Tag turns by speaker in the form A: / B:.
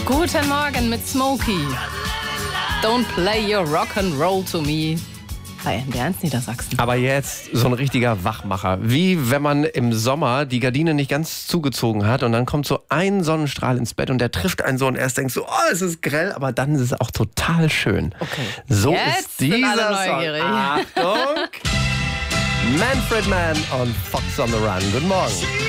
A: Guten Morgen mit Smokey. Don't play your rock and roll to me. Bei NDR1 Niedersachsen.
B: Aber jetzt so ein richtiger Wachmacher. Wie wenn man im Sommer die Gardine nicht ganz zugezogen hat und dann kommt so ein Sonnenstrahl ins Bett und der trifft einen so und erst denkt so, oh, es ist grell, aber dann ist es auch total schön.
A: Okay.
B: So
A: Jetzt
B: ist
A: sind
B: dieser
A: alle
B: Song.
A: neugierig.
B: Achtung! Manfred Mann und Fox on the Run. Guten Morgen.